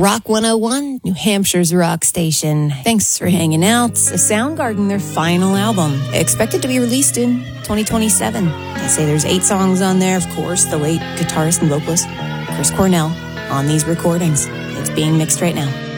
Rock 101, New Hampshire's rock station. Thanks for hanging out. Soundgarden, their final album, expected to be released in 2027. They say there's 8 songs on there. Of course, the late guitarist and vocalist Chris Cornell on these recordings. It's being mixed right now.